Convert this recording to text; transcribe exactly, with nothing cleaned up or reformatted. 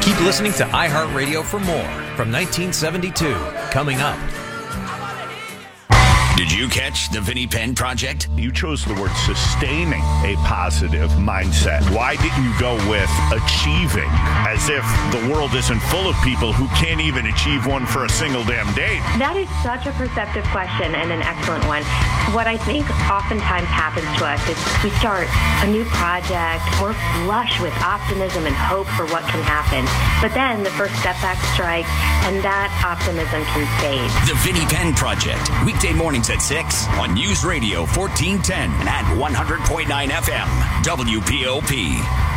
Keep listening to iHeartRadio for more from nineteen seventy-two. Coming up. Did you catch the Vinnie Penn Project? You chose the word sustaining a positive mindset. Why didn't you go with achieving, as if the world isn't full of people who can't even achieve one for a single damn day? That is such a perceptive question and an excellent one. What I think oftentimes happens to us is we start a new project, we're flush with optimism and hope for what can happen. But then the first setback strikes, and that optimism can fade. The Vinnie Penn Project, weekday mornings at six on News Radio fourteen ten and at one hundred point nine F M, W P O P.